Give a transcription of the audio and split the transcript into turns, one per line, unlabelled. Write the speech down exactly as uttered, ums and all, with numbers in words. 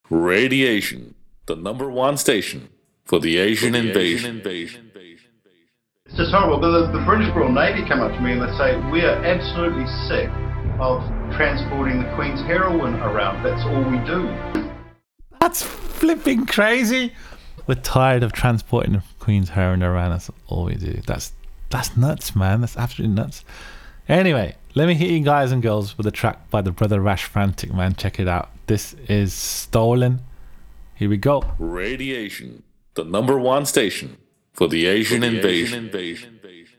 Radiation, the number one station for the Asian invasion.
It's just horrible. But the, the British Royal Navy come up to me and they say, we are absolutely sick of transporting the Queen's heroine around. That's all we do.
That's flipping crazy. We're tired of transporting the Queen's heroine around. That's all we do. That's that's nuts, man. That's absolutely nuts. Anyway, let me hit you guys and girls with a track by the Brother Rash Frantic, man. Check it out. This is Stolen. Here we go.
Radiation, the number one station for the Asian, for the invasion. Asian invasion.